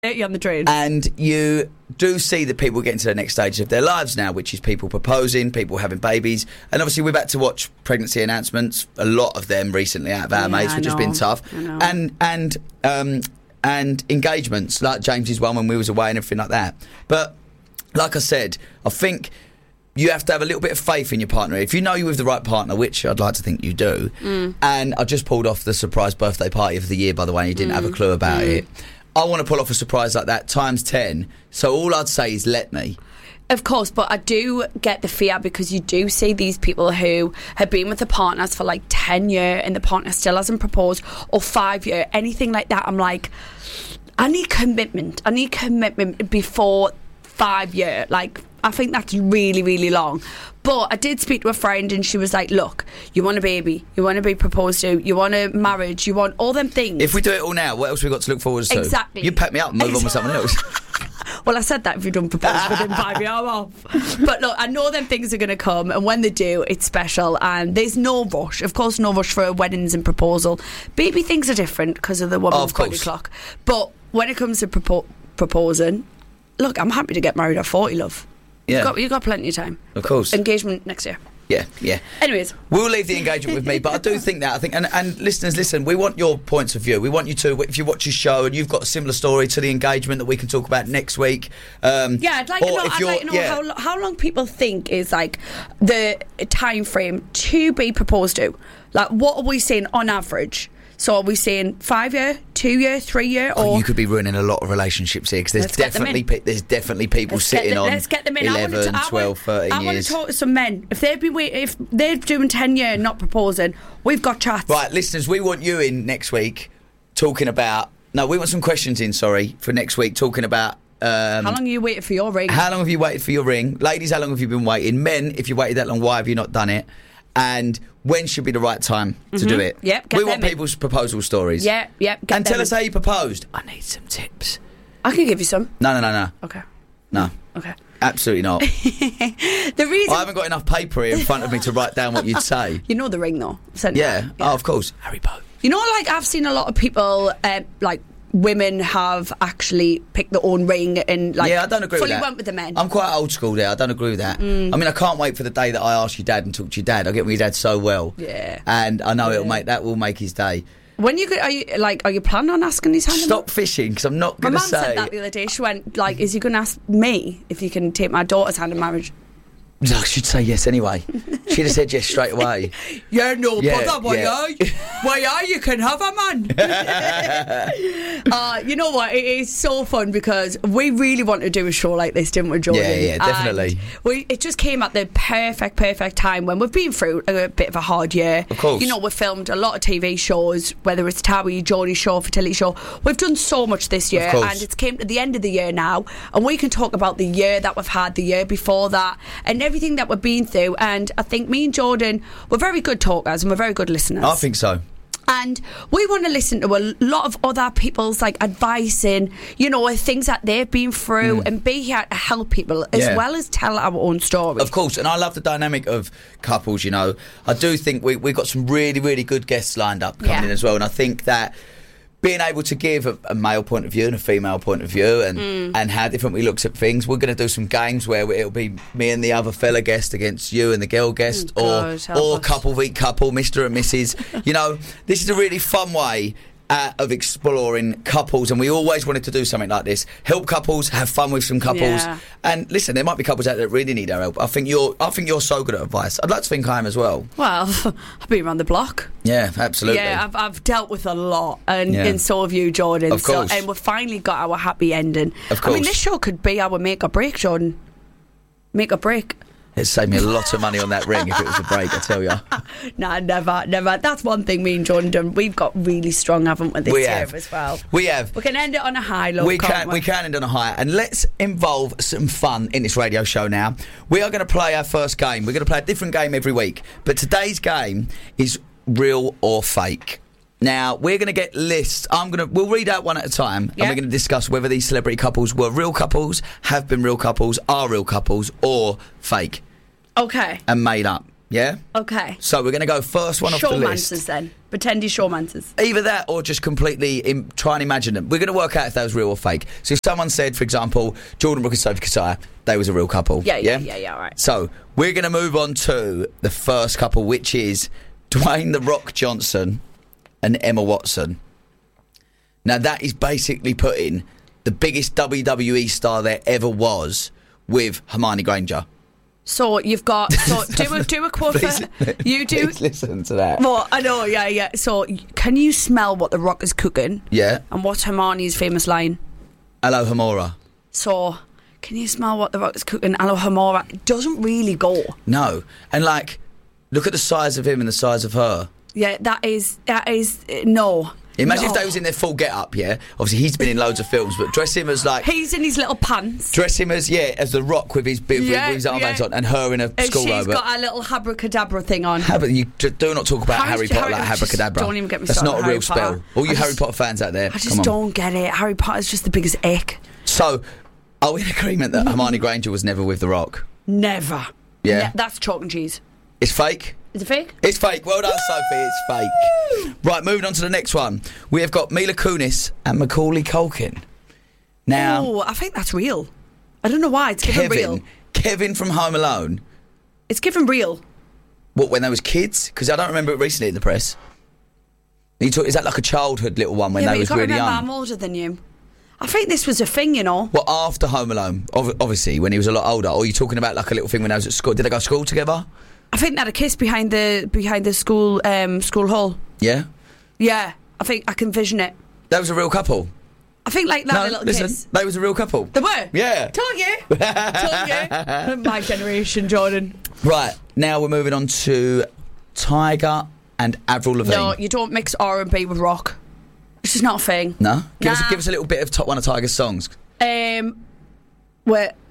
on the train. And you do see that people getting to the next stage of their lives now, which is people proposing, people having babies. And obviously we're about to watch pregnancy announcements, a lot of them recently out of our mates, which has been tough. And engagements, like James's one when we was away and everything like that. But like I said, I think you have to have a little bit of faith in your partner. If you know you're with the right partner, which I'd like to think you do, and I just pulled off the surprise birthday party of the year, by the way, and you didn't have a clue about it. I want to pull off a surprise like that times 10. So all I'd say is let me. Of course, but I do get the fear because you do see these people who have been with the partners for like 10 years and the partner still hasn't proposed, or 5 years, anything like that. I'm like, I need commitment. I need commitment before 5 years. Like, I think that's really, really long. But I did speak to a friend and she was like, look, you want a baby, you want to be proposed to, you want a marriage, you want all them things. If we do it all now, what else have we got to look forward to? Exactly. You pack me up and move on with something else. Well, I said that if you don't propose within 5 years, I'm off. But look, I know them things are going to come, and when they do, it's special, and there's no rush. Of course, no rush for weddings and proposal. Baby things are different because of the woman's body clock. But when it comes to proposing, look, I'm happy to get married at 40, love. Yeah. You've got plenty of time. Of course. Engagement next year. Yeah. Anyways, we'll leave the engagement with me, but I do think that and listeners, listen, we want your points of view. We want you to, if you watch your show and you've got a similar story to the engagement that we can talk about next week. I'd like to know how long people think is like the time frame to be proposed to. Like, what are we saying on average? So are we saying 5 years, 2 years, 3 years, or you could be ruining a lot of relationships here, because there's definitely people sitting on 11, 12, 13 years. I want to talk to some men. If they're doing 10 years not proposing, we've got chats. Right, listeners, we want you in next week talking about. No, we want some questions in. Sorry, for next week talking about. How long have you waited for your ring? How long have you waited for your ring? Ladies, how long have you been waiting? Men, if you waited that long, why have you not done it? And when should be the right time to do it? Yep, we want people's proposal stories. Yep. And tell us how you proposed. I need some tips. I can give you some. No. Okay. No. Okay. Absolutely not. The reason I haven't got enough paper here in front of me to write down what you'd say. You know the ring, though. Yeah. Oh, of course. Harry Potter. You know, like, I've seen a lot of people, women have actually picked their own ring and I don't agree with that. Fully went with the men. I'm quite old school there. I don't agree with that. I mean, I can't wait for the day that I ask your dad and talk to your dad. I get with your dad so well. Yeah. And I know that will make his day. When are you planning on asking his hand? Stop fishing, because I'm not going to say. My mum said that the other day. She went, like, is he going to ask me if you can take my daughter's hand in marriage? I should say yes anyway. She'd have said yes straight away. Bother, why you can have a man. You know what? It is so fun because we really want to do a show like this, didn't we, Jordan? Yeah, definitely. It just came at the perfect time when we've been through a bit of a hard year. Of course. You know, we've filmed a lot of TV shows, whether it's Towie, Geordie's show, Fertility show. We've done so much this year, and it's came to the end of the year now, and we can talk about the year that we've had, the year before that, and everything that we've been through. And I think me and Jordan, we're very good talkers and we're very good listeners. I think so. And we want to listen to a lot of other people's advice and, things that they've been through and be here to help people as well as tell our own story. Of course, and I love the dynamic of couples, I do think we've got some really, really good guests lined up coming in as well, and I think that being able to give a male point of view and a female point of view and how different we look at things. We're going to do some games where it'll be me and the other fella guest against you and the girl guest, or couple v couple, Mr. and Mrs. This is a really fun way of exploring couples, and we always wanted to do something like this. Help couples, have fun with some couples, and listen, there might be couples out there that really need our help. I think you're so good at advice. I'd like to think I am as well. Well, I've been around the block. Yeah, absolutely. Yeah, I've dealt with a lot, and so have you, Jordan. Of course. And we've finally got our happy ending. Of course. I mean, this show could be our make or break, Jordan. Make or break. It'd save me a lot of money on that ring if it was a break, I tell you. Nah, never. That's one thing me and Jordan done. We've got really strong, haven't we, this year as well. We have. We can end it on a high, love. We can end on a high. And let's involve some fun in this radio show now. We are going to play our first game. We're going to play a different game every week. But today's game is real or fake. Now, we're going to get lists. We'll read out one at a time, and we're going to discuss whether these celebrity couples were real couples, have been real couples, are real couples, or fake. Okay. And made up. Yeah? Okay. So we're going to go first one off the list. Showmancers then. Pretend he's showmancers. Either that or just completely try and imagine them. We're going to work out if that was real or fake. So if someone said, for example, Jordan Brooke and Sophie Kosai, they was a real couple. Yeah, all right. So we're going to move on to the first couple, which is Dwayne "The Rock" Johnson and Emma Watson. Now that is basically putting the biggest WWE star there ever was with Hermione Granger. So you've got do a quote for you do. Please listen to that. Well, I know, yeah. So can you smell what The Rock is cooking? Yeah. And what's Hermione's famous line? Hello, Hamora. So can you smell what The Rock is cooking? Hello, Hamora. It doesn't really go. No, and like, look at the size of him and the size of her. Yeah, that is no. Imagine No. if they was in their full get-up, yeah? Obviously, he's been in loads of films, but dress him as, like... He's in his little pants. Dress him as, as The Rock with his armbands on, and her in a school She's robe. got a little abracadabra thing on. But you do not talk about Harry Potter like abracadabra. Don't even get me That's started not on a real Harry Potter. spell. All you Harry Potter fans out there, I just don't get it. Harry Potter's just the biggest ick. So, are we in agreement that Hermione Granger was never with The Rock? Never. Yeah? That's chalk and cheese. It's fake? Is it fake? It's fake. Well done, Sophie. It's fake. Right, moving on to the next one. We have got Mila Kunis and Macaulay Culkin. Now... Oh, I think that's real. I don't know why. It's given real. Kevin from Home Alone. It's given real. What, when they was kids? Because I don't remember it recently in the press. Is that like a childhood little one when they was really young? I'm older than you. I think this was a thing, you know. Well, after Home Alone, obviously, when he was a lot older. Or are you talking about like a little thing when they was at school? Did they go to school together? I think they had a kiss behind the school hall. Yeah? Yeah, I think I can vision it. That was a real couple. I think like that little kiss. They was a real couple. They were? Yeah. Told you. My generation, Jordan. Right, now we're moving on to Tyga and Avril Lavigne. No, you don't mix R&B with rock. It's just not a thing. No? Give us a little bit of one of Tyga's songs. Wet.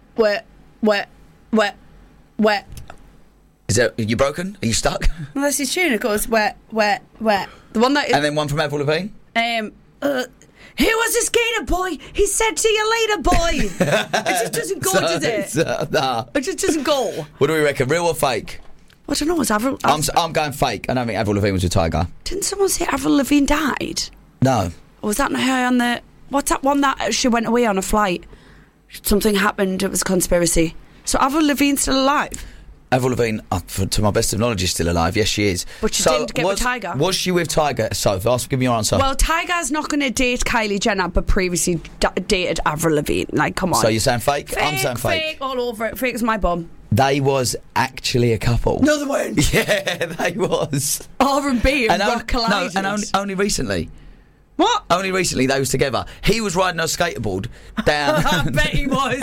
Is that, are you broken? Are you stuck? Well, that's his tune. It goes wet. The one that. And then one from Avril Lavigne. He was a skater boy. He said, "See you later, boy." It just doesn't go, does it? Nah. It just doesn't go. What do we reckon? Real or fake? I don't know. It's Avril. I'm going fake. I don't think Avril Lavigne was with Tyga. Didn't someone say Avril Lavigne died? No. Or was that not her on the? What's that one that she went away on a flight? Something happened. It was a conspiracy. So Avril Lavigne's still alive. Avril Lavigne, to my best of knowledge, is still alive. Yes, she is. But she didn't get with Tyga. Was she with Tyga? So, give me your answer. Well, Tyga's not going to date Kylie Jenner, but previously dated Avril Lavigne. Like, come on. So you're saying fake? Fake? I'm saying fake. Fake all over it. Fake as my bum. They was actually a couple. No, they weren't. Yeah, they was. R&B and rock collided. No, and only recently. What? Only recently they was together. He was riding a skateboard down. I bet he was.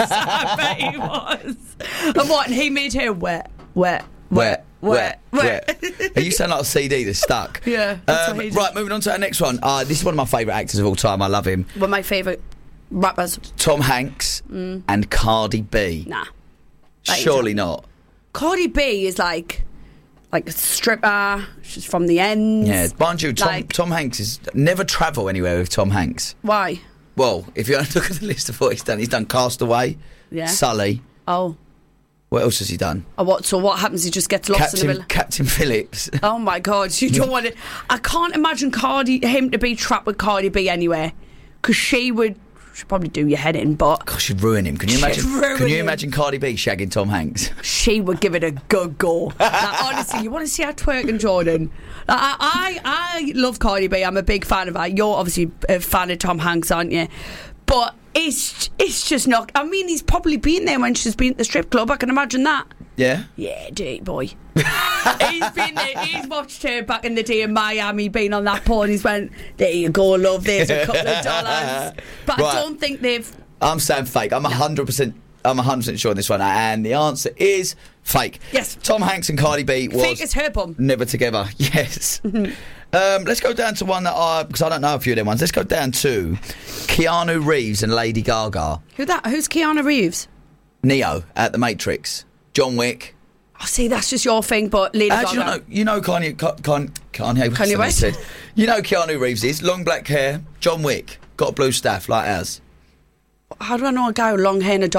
And what? And he made her wet. Are you sound like a CD that's stuck? Yeah, that's what he did. Right, moving on to our next one. This is one of my favourite actors of all time. I love him. One of my favourite rappers. Tom Hanks and Cardi B. Nah. Surely not. Cardi B is like a stripper. She's from the ends. Yeah, mind you, Tom Hanks is never travel anywhere with Tom Hanks. Why? Well, if you look at the list of what he's done Castaway, Sully. Oh. What else has he done? Oh, what? So what happens? He just gets lost in the middle. Captain Phillips. Oh my God! You don't want to. I can't imagine him to be trapped with Cardi B anywhere, because she'd probably do your head in. But gosh, she'd ruin him. Can you imagine Cardi B shagging Tom Hanks? She would give it a good go. Like, honestly, you want to see her twerking, Jordan? Like, I love Cardi B. I'm a big fan of her. You're obviously a fan of Tom Hanks, aren't you? But it's just not. I mean, he's probably been there when she's been at the strip club. I can imagine that. Yeah? Yeah, dirty boy. He's been there. He's watched her back in the day in Miami, been on that pole, and he's went, there you go, love, there's a couple of dollars. But right. I don't think they've... I'm saying fake. I'm 100% sure on this one. And the answer is fake. Yes. Tom Hanks and Cardi B was... Fake as her bum. Never together. Yes. Let's go down to one because I don't know a few of them ones. Let's go down to Keanu Reeves and Lady Gaga. Who's Keanu Reeves? Neo at The Matrix. John Wick. Oh, see, that's just your thing, but Lady Gaga. You know Kanye West? You know Keanu Reeves is long black hair. John Wick got a blue staff like ours. How do I know a guy with long hair and a dog?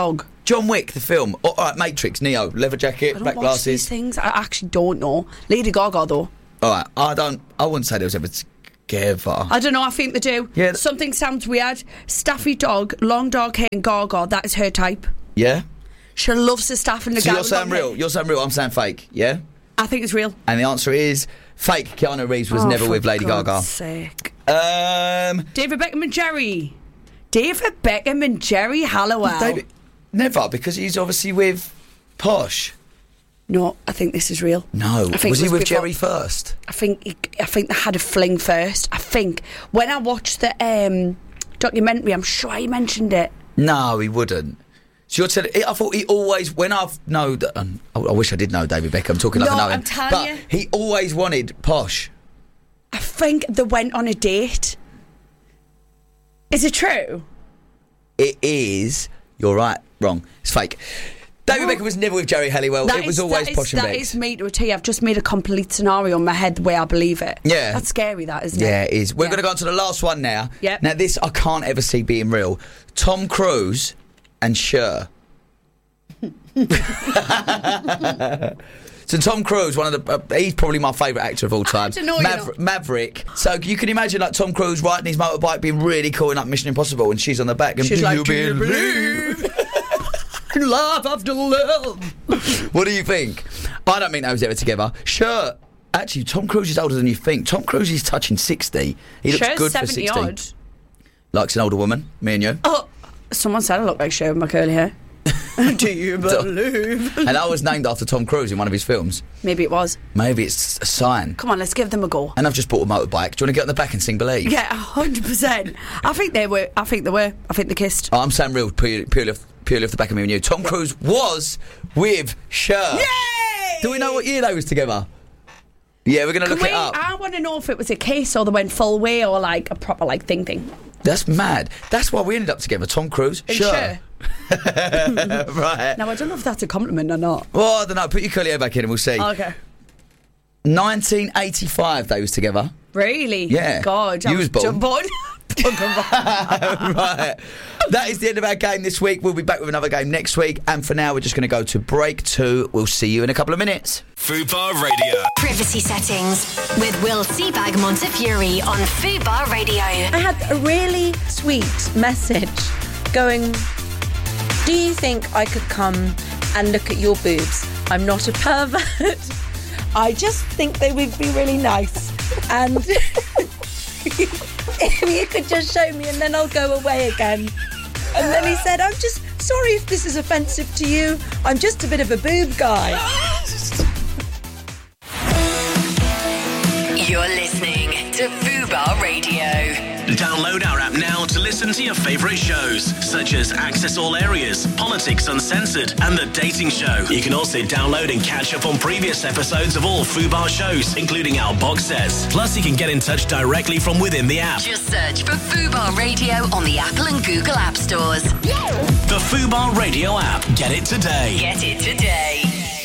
John Wick, the film. All right, Matrix, Neo, leather jacket, I don't black watch glasses. these things. I actually don't know. Lady Gaga, though. All right, I wouldn't say they was ever together. I don't know, I think they do. Yeah. Something sounds weird. Staffy dog, long dark hair and Gaga, that is her type. Yeah? She loves the staff and the So guy you're with saying long hair. real, you're saying real, I'm saying fake, yeah? I think it's real. And the answer is fake. Keanu Reeves was never for with Lady God's Gaga. sake. David David Beckham and Jerry. David Beckham and Jerry Halliwell. Never, because he's obviously with Posh. No, I think this is real. No, I think was it he with before- Jerry first? I think they had a fling first. I think when I watched the documentary, I'm sure he mentioned it. No, he wouldn't. So you're telling? I thought he always. When I've know, I wish I did know David Beckham. I'm talking like I know him. I'm telling but you. he always wanted Posh. I think they went on a date. Is it true? It is. You're right. Wrong. It's fake. David Beckham was never with Jerry Halliwell. It was always Posh and That Bex. is me to a T. I've just made a complete scenario in my head the way I believe it. Yeah. That's scary, that, isn't it? Yeah, it is. We're Yeah. going to go on to the last one now. Yep. Now, this I can't ever see being real. Tom Cruise and Cher. So Tom Cruise, one of the he's probably my favourite actor of all time. don't know, you know. Maverick. So you can imagine like Tom Cruise riding his motorbike, being really cool in like Mission Impossible, and she's on the back and She's "Do like, you "Do you believe?" Love after love. What do you think? I don't think they was ever together. Sure. Actually, Tom Cruise is older than you think. Tom Cruise is touching 60. He looks Cher's good for 70 60. odd. Likes an older woman, me and you. Oh, someone said I look like Cher with my curly hair. Do you believe? And I was named after Tom Cruise in one of his films. Maybe it was. Maybe it's a sign. Come on, let's give them a go. And I've just bought a motorbike. Do you want to get on the back and sing Believe? Yeah, 100%. I think they were. I think they kissed. Oh, I'm saying real, purely off the back of me and you. Tom Cruise was with Cher. Yay! Do we know what year they was together? Yeah, we're going to look it up. I want to know if it was a kiss or they went full way or like a proper like thing. That's mad. That's why we ended up together. Tom Cruise, And Cher. Cher. Right. Now, I don't know if that's a compliment or not. Well, I don't know. Put your curly hair back in and we'll see. Okay. 1985 they was together. Really? Yeah. God. You was born. born. Right. That is the end of our game this week. We'll be back with another game next week. And for now, we're just going to go to break 2. We'll see you in a couple of minutes. Fubar Radio. Privacy settings with Will Seabag Montefiore on Fubar Radio. I had a really sweet message going, do you think I could come and look at your boobs? I'm not a pervert. I just think they would be really nice. And if you could just show me and then I'll go away again. And then he said, I'm just sorry if this is offensive to you. I'm just a bit of a boob guy. You're listening to Fubar Radio. Download our app now to listen to your favourite shows, such as Access All Areas, Politics Uncensored, and The Dating Show. You can also download and catch up on previous episodes of all Fubar shows, including our box sets. Plus, you can get in touch directly from within the app. Just search for Fubar Radio on the Apple and Google App Stores. The Fubar Radio app. Get it today. Get it today.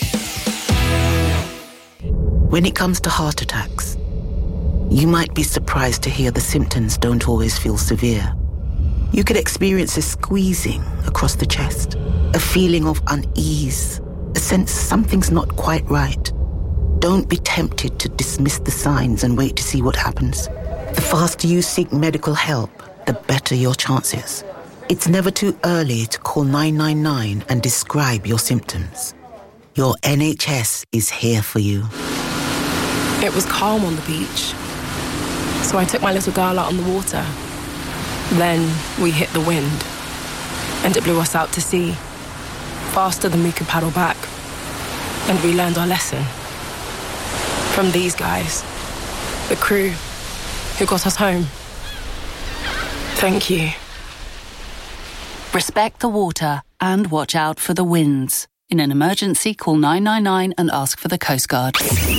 When it comes to heart attacks, you might be surprised to hear the symptoms don't always feel severe. You could experience a squeezing across the chest, a feeling of unease, a sense something's not quite right. Don't be tempted to dismiss the signs and wait to see what happens. The faster you seek medical help, the better your chances. It's never too early to call 999 and describe your symptoms. Your NHS is here for you. It was calm on the beach, so I took my little girl out on the water. Then we hit the wind, and it blew us out to sea, faster than we could paddle back. And we learned our lesson from these guys, the crew who got us home. Thank you. Respect the water and watch out for the winds. In an emergency, call 999 and ask for the Coast Guard.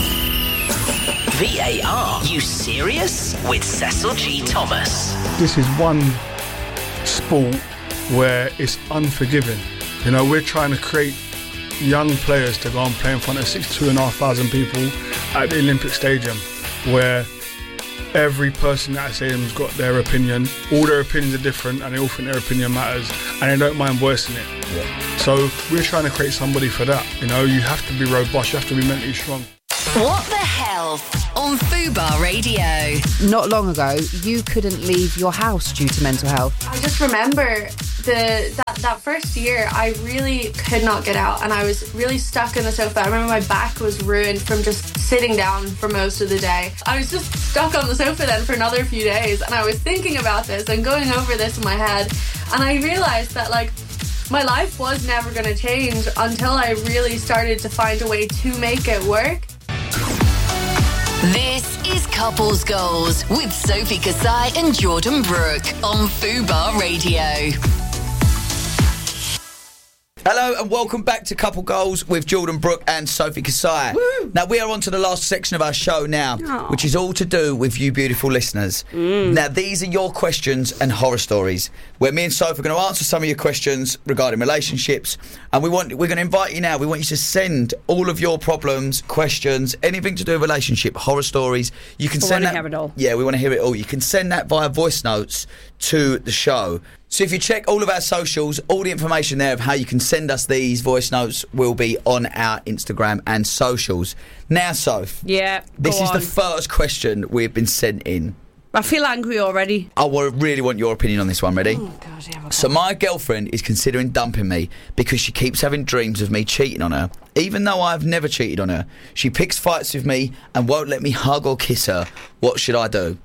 VAR, you serious? With Cecil G. Thomas. This is one sport where it's unforgiving. You know, we're trying to create young players to go and play in front of 62,500 people at the Olympic Stadium, where every person at that stadium's got their opinion. All their opinions are different and they all think their opinion matters and they don't mind voicing it. So we're trying to create somebody for that. You know, you have to be robust, you have to be mentally strong. What the hell on Fubar Radio? Not long ago, you couldn't leave your house due to mental health. I just remember that first year, I really could not get out, and I was really stuck in the sofa. I remember my back was ruined from just sitting down for most of the day. I was just stuck on the sofa then for another few days, and I was thinking about this and going over this in my head, and I realised that, like, my life was never going to change until I really started to find a way to make it work. This is Couples Goals with Sophie Kasai and Jordan Brooke on Fubar Radio. Hello and welcome back to Couple Goals with Jordan Brooke and Sophie Kasai. Woo. Now we are on to the last section of our show now, which is all to do with you beautiful listeners. Now these are your questions and horror stories, where me and Sophie are going to answer some of your questions regarding relationships, and we're going to invite you now. We want you to send all of your problems, questions, anything to do with relationship, horror stories. You can send that. We want to hear it all. Yeah, we want to hear it all. You can send that via voice notes to the show. So if you check all of our socials, all the information there of how you can send us these voice notes will be on our Instagram and socials. Now, Soph. Yeah, this is the first question we've been sent in. I feel angry already. I really want your opinion on this one. Ready? Oh, God, yeah, so my girlfriend is considering dumping me because she keeps having dreams of me cheating on her. Even though I've never cheated on her, she picks fights with me and won't let me hug or kiss her. What should I do?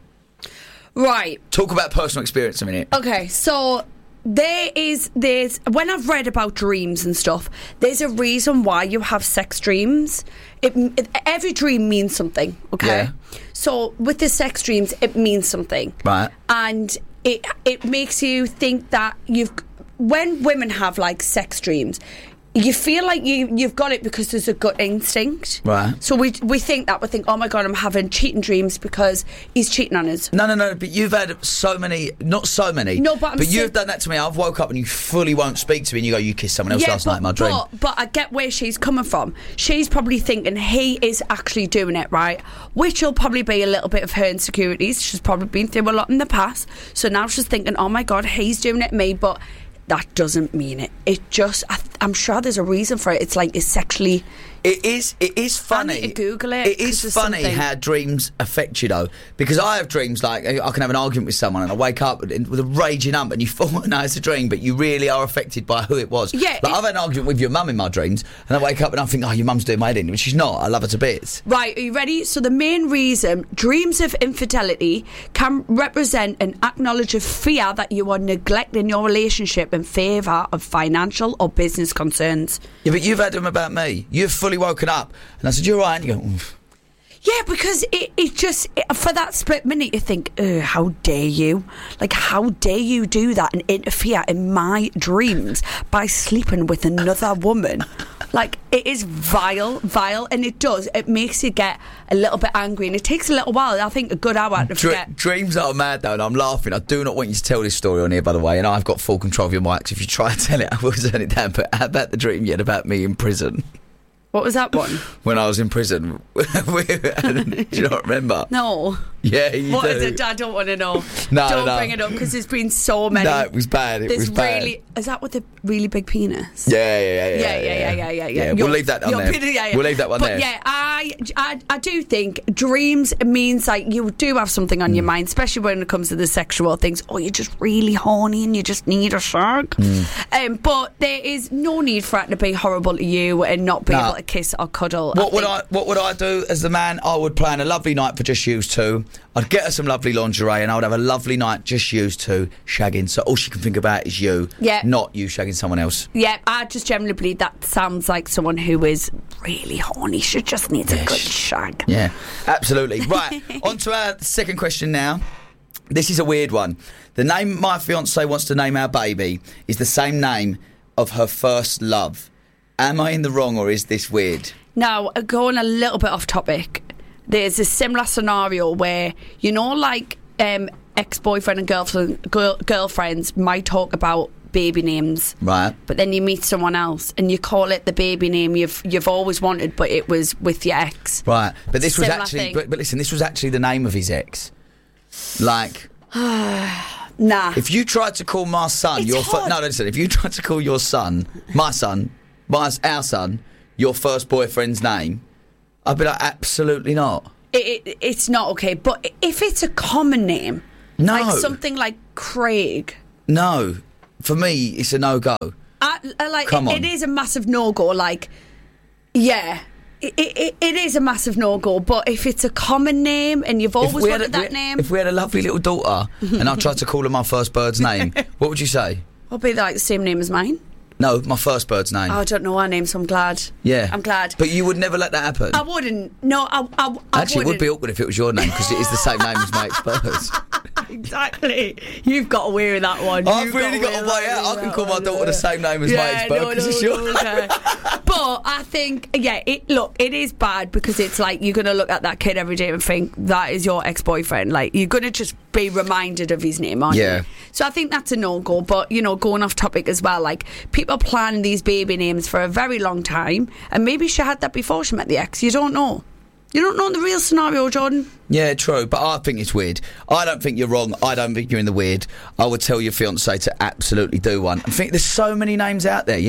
Right. Talk about personal experience a minute. Okay, so there's when I've read about dreams and stuff, there's a reason why you have sex dreams. Every dream means something, okay? Yeah. So with the sex dreams, it means something. Right. And it makes you think that when women have like sex dreams, you feel like you've got it because there's a gut instinct. Right. So we think that. We think, oh my God, I'm having cheating dreams because he's cheating on us. No, but you've had so many, not so many. No, but you've done that to me. I've woke up and you fully won't speak to me and you go, you kissed someone else last night in my dream. But I get where she's coming from. She's probably thinking he is actually doing it, right? Which will probably be a little bit of her insecurities. She's probably been through a lot in the past. So now she's thinking, oh my God, he's doing it to me, but that doesn't mean it. It just, I'm sure there's a reason for it. It's like, it's sexually... It is funny. I need to Google it. It is funny how dreams affect you, though. Because I have dreams like I can have an argument with someone and I wake up with a raging ump and you thought, no, it's a dream, but you really are affected by who it was. Yeah. Like I've had an argument with your mum in my dreams and I wake up and I think, oh, your mum's doing my head in, but she's not. I love her to bits. Right, are you ready? So the main reason dreams of infidelity can represent an acknowledged fear that you are neglecting your relationship in favour of financial or business concerns. Yeah, but you've had them about me. You've fully woken up and I said, you're right, and you go, oof. Yeah, because it just for that split minute you think, how dare you, like, how dare you do that and interfere in my dreams by sleeping with another woman. Like, it is vile, and it makes you get a little bit angry, and it takes a little while, I think a good hour to forget. Dreams are mad though, and I'm laughing. I do not want you to tell this story on here, by the way, and I've got full control of your mics. If you try to tell it, I will turn it down. But how about the dream you had about me in prison? What was that one? When I was in prison. Do you not remember? No. Yeah, you What do. is it? I don't want to know. No, don't bring it up because there's been so many. No, it was bad. It was bad. Is that with the really big penis? Yeah. We'll leave that on there. We'll leave that one there. But yeah, I do think dreams means like you do have something on your mind, especially when it comes to the sexual things. Oh, you're just really horny and you just need a shag. But there is no need for it to be horrible to you and not be able to kiss or cuddle. What would I do as the man? I would plan a lovely night for just you two. I'd get her some lovely lingerie and I would have a lovely night just you two shagging, so all she can think about is you, not you shagging someone else. Yeah, I just generally believe that sounds like someone who is really horny. She just needs a good shag. Yeah, absolutely. Right, on to our second question now. This is a weird one. The name my fiancée wants to name our baby is the same name of her first love. Am I in the wrong or is this weird? Now, going a little bit off topic, there's a similar scenario where, you know, like ex-boyfriend and girlfriends might talk about baby names, right? But then you meet someone else and you call it the baby name you've always wanted, but it was with your ex, right? But this similar was actually, thing. but listen, this was actually the name of his ex, like. Nah. If you tried to call my son, listen. If you tried to call your son, our son, your first boyfriend's name, I'd be like, absolutely not. It's not okay. But if it's a common name, like something like Craig, no, for me, it's a no-go. Come on. It is a massive no-go. Like, yeah. It is a massive no-go, but if it's a common name and you've always wanted that name... If we had a lovely little daughter and I tried to call her my first bird's name, what would you say? I'll be like the same name as mine. No, my first bird's name. I don't know our name, so I'm glad. Yeah. I'm glad. But you would never let that happen? I wouldn't. No, I Actually, wouldn't. It would be awkward if it was your name, because it is the same name as my ex-birds. Exactly. You've got away with that one. I've really got a way out. I can call my daughter the same name as my ex-bird, because it's your okay. But I think, it is bad, because it's like you're going to look at that kid every day and think that is your ex-boyfriend. Like, you're going to just be reminded of his name, aren't you? So I think that's a no-go. But, going off topic as well, like, people plan these baby names for a very long time, and maybe she had that before she met the ex. You don't know. You don't know the real scenario, Jordan. Yeah, true, but I think it's weird. I don't think you're wrong. I don't think you're in the weird. I would tell your fiancé to absolutely do one. I think there's so many names out there,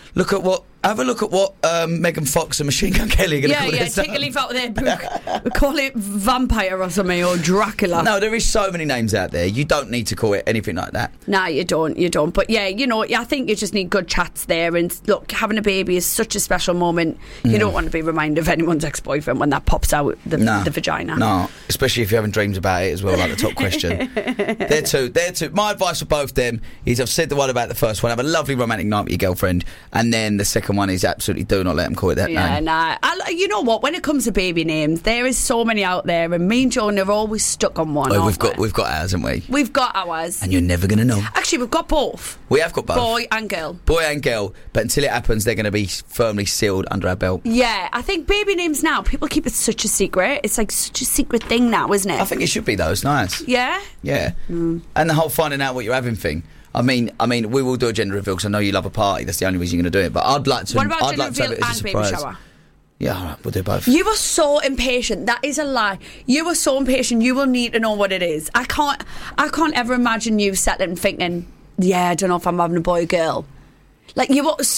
have a look at what Megan Fox and Machine Gun Kelly are going to call it. Take a leaf out of their book. We call it Vampire or something, or Dracula. No, there is so many names out there. You don't need to call it anything like that. Nah, you don't. But I think you just need good chats there. And look, having a baby is such a special moment. You don't want to be reminded of anyone's ex-boyfriend when that pops out the vagina. No, especially if you're having dreams about it as well, like the top question. They're two. My advice for both them is, I've said the one about the first one, have a lovely romantic night with your girlfriend, and then the second one is absolutely do not let them call it that name. Yeah, nah. You know what? When it comes to baby names, there is so many out there, and me and Joan are always stuck on one. We've got ours, haven't we? We've got ours, and you're never going to know. Actually, we've got both. We have got both, boy and girl. Boy and girl, but until it happens, they're going to be firmly sealed under our belt. Yeah, I think baby names now, people keep it such a secret. It's like such a secret thing now, isn't it? I think it should be though. It's nice. Yeah. Yeah. And the whole finding out what you're having thing. I mean, we will do a gender reveal because I know you love a party. That's the only reason you're going to do it. But I'd like to. What about I'd gender like to have reveal it as a and surprise. baby shower? Yeah, all right, we'll do both. You are so impatient. That is a lie. You are so impatient. You will need to know what it is. I can't ever imagine you settling and thinking, I don't know if I'm having a boy or girl. Like, you've got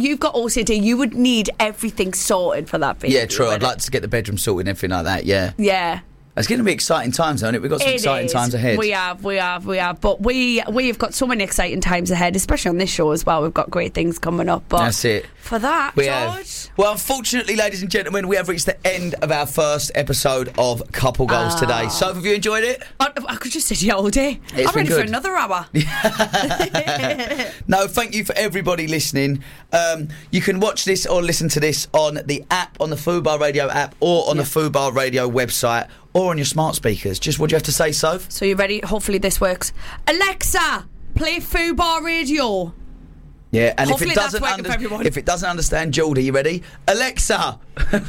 OCD. You would need everything sorted for that baby. Yeah, true. I'd like to get the bedroom sorted and everything like that. Yeah. Yeah. It's going to be exciting times, isn't it? We've got some exciting times ahead. We have. But we've got so many exciting times ahead, especially on this show as well. We've got great things coming up. But that's it. For that, George. Well, unfortunately, ladies and gentlemen, we have reached the end of our first episode of Couple Goals today. So, have you enjoyed it? I could just sit here all day. I'm ready for another hour. No, thank you for everybody listening. You can watch this or listen to this on the app, on the Fubar Radio app, or on the Fubar Radio website, or on your smart speakers. Just what do you have to say, Soph? So you ready? Hopefully this works. Alexa, play Fubar Radio. Yeah, and hopefully if it doesn't understand Geordie, you ready? Alexa.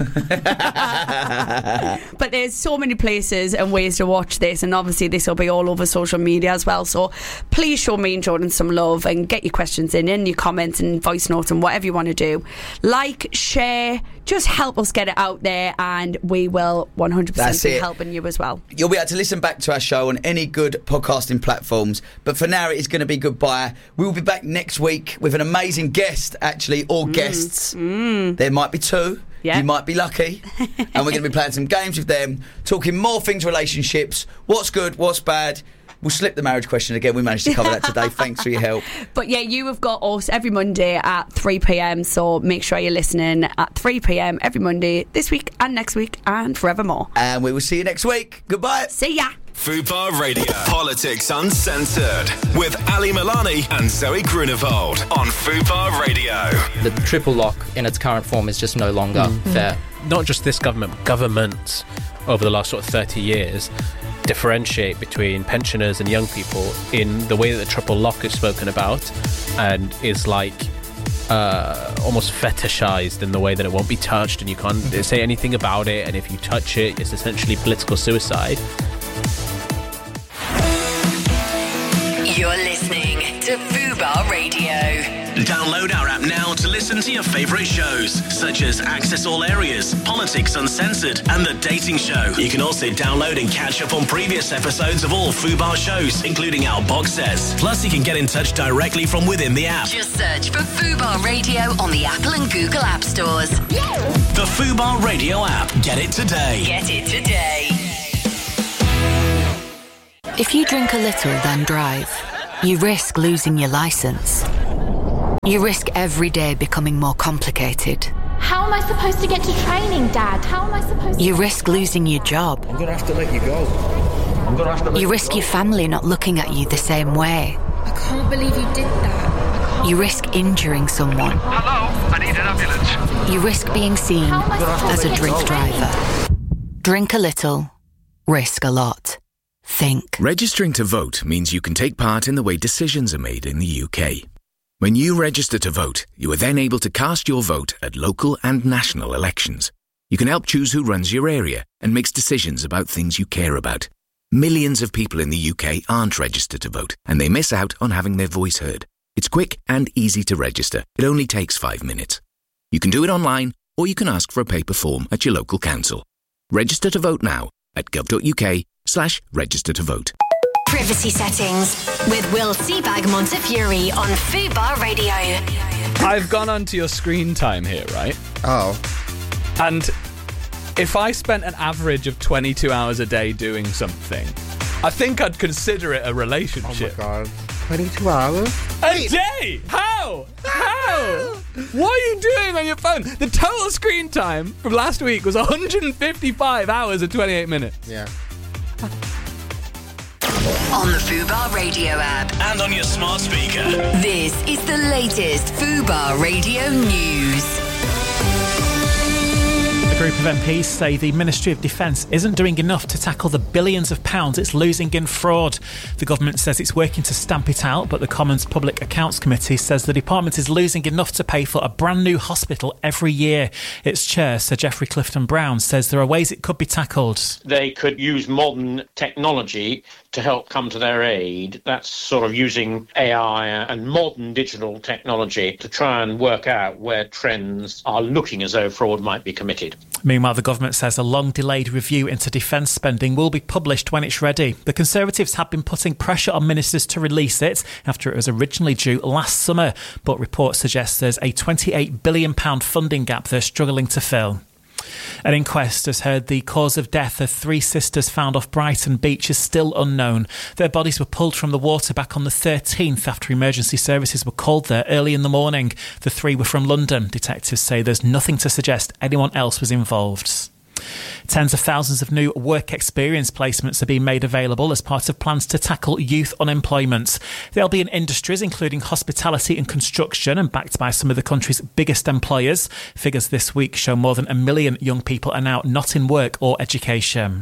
But there's so many places and ways to watch this, and obviously this will be all over social media as well. So please show me and Jordan some love and get your questions in your comments and voice notes and whatever you want to do. Like, share, just help us get it out there, and we will 100% be helping you as well. You'll be able to listen back to our show on any good podcasting platforms, but for now it is going to be goodbye. We will be back next week with an amazing guest, actually, or guests. There might be two. Yeah. You might be lucky. And we're going to be playing some games with them, talking more things, relationships, what's good, what's bad. We'll slip the marriage question again. We managed to cover that today. Thanks for your help. But yeah, you have got us every Monday at 3 p.m. So make sure you're listening at 3 p.m. every Monday, this week and next week and forevermore. And we will see you next week. Goodbye. See ya. Fubar Radio. Politics Uncensored with Ali Milani and Zoe Grunewald on Fubar Radio. The triple lock in its current form is just no longer fair. Not just this government, but governments over the last sort of 30 years differentiate between pensioners and young people in the way that the triple lock is spoken about, and is like almost fetishized in the way that it won't be touched and you can't say anything about it, and if you touch it, it's essentially political suicide. You're listening to Fubar Radio. Download our app now to listen to your favourite shows, such as Access All Areas, Politics Uncensored, and The Dating Show. You can also download and catch up on previous episodes of all Fubar shows, including our box sets. Plus, you can get in touch directly from within the app. Just search for Fubar Radio on the Apple and Google App Stores. The Fubar Radio app. Get it today. Get it today. If you drink a little, then drive, you risk losing your licence. You risk every day becoming more complicated. How am I supposed to get to training, Dad? How am I supposed to... You risk losing your job. I'm going to have to let you go. You risk your family not looking at you the same way. I can't believe you did that. You risk injuring someone. Hello, I need an ambulance. You risk being seen as a drink driver. Drink a little, risk a lot. Think. Registering to vote means you can take part in the way decisions are made in the UK. When you register to vote, you are then able to cast your vote at local and national elections. You can help choose who runs your area and makes decisions about things you care about. Millions of people in the UK aren't registered to vote, and they miss out on having their voice heard. It's quick and easy to register. It only takes 5 minutes. You can do it online, or you can ask for a paper form at your local council. Register to vote now at gov.uk/register to vote. Privacy settings with Will Seabag Montefiore on Fubar Radio. I've gone onto your screen time here, right? Oh. And if I spent an average of 22 hours a day doing something, I think I'd consider it a relationship. Oh my God. 22 hours? A day? How? What are you doing on your phone? The total screen time from last week was 155 hours and 28 minutes. Yeah. On the Fubar Radio app. And on your smart speaker. This is the latest Fubar Radio news. A group of MPs say the Ministry of Defence isn't doing enough to tackle the billions of pounds it's losing in fraud. The government says it's working to stamp it out, but the Commons Public Accounts Committee says the department is losing enough to pay for a brand new hospital every year. Its chair, Sir Geoffrey Clifton-Brown, says there are ways it could be tackled. They could use modern technology to help come to their aid. That's sort of using AI and modern digital technology to try and work out where trends are looking as though fraud might be committed. Meanwhile, the government says a long-delayed review into defence spending will be published when it's ready. The Conservatives have been putting pressure on ministers to release it after it was originally due last summer, but reports suggest there's a £28 billion funding gap they're struggling to fill. An inquest has heard the cause of death of 3 sisters found off Brighton Beach is still unknown. Their bodies were pulled from the water back on the 13th after emergency services were called there early in the morning. The 3 were from London. Detectives say there's nothing to suggest anyone else was involved. Tens of thousands of new work experience placements are being made available as part of plans to tackle youth unemployment. They'll be in industries including hospitality and construction and backed by some of the country's biggest employers. Figures this week show more than 1 million young people are now not in work or education.